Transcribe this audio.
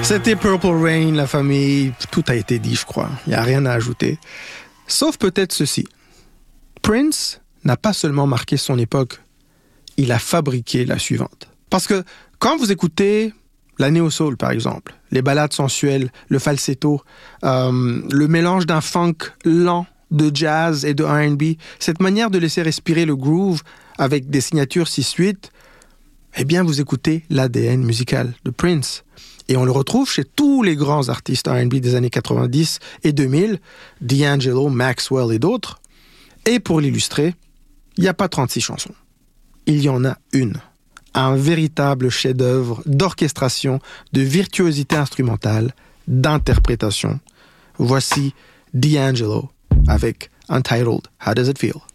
C'était Purple Rain, la famille, tout a été dit, je crois. Il n'y a rien à ajouter. Sauf peut-être ceci. Prince n'a pas seulement marqué son époque, il a fabriqué la suivante. Parce que quand vous écoutez la néo-soul, par exemple, les ballades sensuelles, le falsetto, le mélange d'un funk lent, de jazz et de R&B, cette manière de laisser respirer le groove avec des signatures 6/8, eh bien, vous écoutez l'ADN musical de Prince. Et on le retrouve chez tous les grands artistes R&B des années 90 et 2000, D'Angelo, Maxwell et d'autres. Et pour l'illustrer, il n'y a pas 36 chansons. Il y en a une. Un véritable chef-d'œuvre d'orchestration, de virtuosité instrumentale, d'interprétation. Voici D'Angelo avec Untitled How Does It Feel?